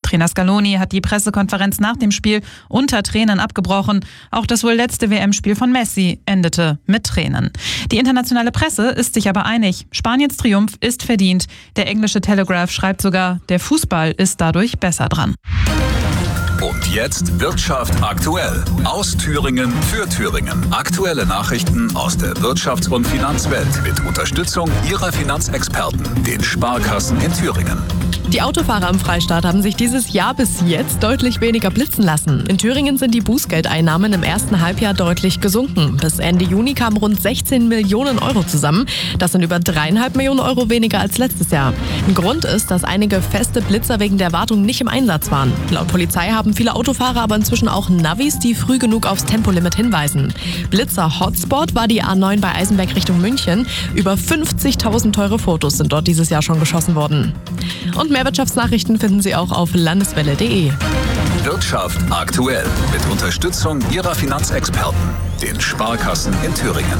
Trainer Scaloni hat die Pressekonferenz nach dem Spiel unter Tränen abgebrochen. Auch das wohl letzte WM-Spiel von Messi endete mit Tränen. Die internationale Presse ist sich aber einig. Spaniens Triumph ist verdient. Der englische Telegraph schreibt sogar, der Fußball ist dadurch besser dran. Und jetzt Wirtschaft aktuell. Aus Thüringen für Thüringen. Aktuelle Nachrichten aus der Wirtschafts- und Finanzwelt mit Unterstützung Ihrer Finanzexperten, den Sparkassen in Thüringen. Die Autofahrer im Freistaat haben sich dieses Jahr bis jetzt deutlich weniger blitzen lassen. In Thüringen sind die Bußgeldeinnahmen im ersten Halbjahr deutlich gesunken. Bis Ende Juni kamen rund 16 Millionen Euro zusammen. Das sind über 3,5 Millionen Euro weniger als letztes Jahr. Ein Grund ist, dass einige feste Blitzer wegen der Wartung nicht im Einsatz waren. Laut Polizei haben viele Autofahrer aber inzwischen auch Navis, die früh genug aufs Tempolimit hinweisen. Blitzer-Hotspot war die A9 bei Eisenberg Richtung München. Über 50.000 teure Fotos sind dort dieses Jahr schon geschossen worden. Und mehr Wirtschaftsnachrichten finden Sie auch auf landeswelle.de. Wirtschaft aktuell mit Unterstützung Ihrer Finanzexperten, den Sparkassen in Thüringen.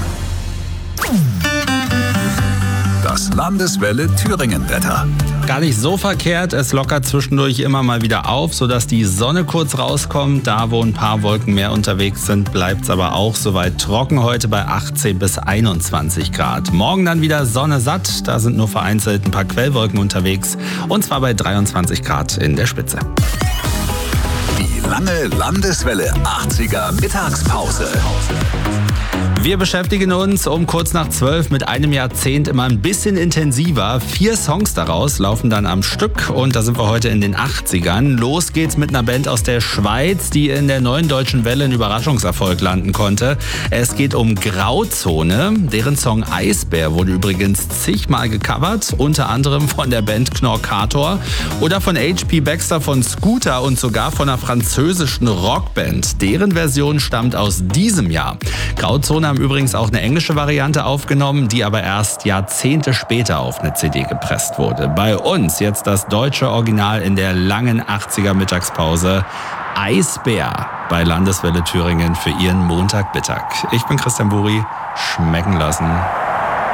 Das Landeswelle Thüringen-Wetter. Gar nicht so verkehrt, es lockert zwischendurch immer mal wieder auf, sodass die Sonne kurz rauskommt. Da, wo ein paar Wolken mehr unterwegs sind, bleibt es aber auch soweit trocken heute bei 18 bis 21 Grad. Morgen dann wieder Sonne satt, da sind nur vereinzelt ein paar Quellwolken unterwegs und zwar bei 23 Grad in der Spitze. Die lange Landeswelle 80er Mittagspause. Wir beschäftigen uns um kurz nach 12 mit einem Jahrzehnt immer ein bisschen intensiver. 4 Songs daraus laufen dann am Stück und da sind wir heute in den 80ern. Los geht's mit einer Band aus der Schweiz, die in der Neuen Deutschen Welle einen Überraschungserfolg landen konnte. Es geht um Grauzone. Deren Song Eisbär wurde übrigens zigmal gecovert, unter anderem von der Band Knorkator oder von H.P. Baxter von Scooter und sogar von einer französischen Rockband. Deren Version stammt aus diesem Jahr. Grauzone haben übrigens auch eine englische Variante aufgenommen, die aber erst Jahrzehnte später auf eine CD gepresst wurde. Bei uns jetzt das deutsche Original in der langen 80er Mittagspause. Eisbär bei Landeswelle Thüringen für Ihren Montagmittag. Ich bin Christian Buri. Schmecken lassen.